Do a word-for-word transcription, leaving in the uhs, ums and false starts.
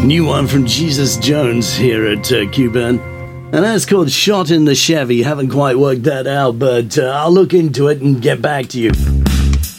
new one from Jesus Jones here at uh, Q-Burn. And that's called Shot in the Chevy. Haven't quite worked that out, but uh, I'll look into it and get back to you.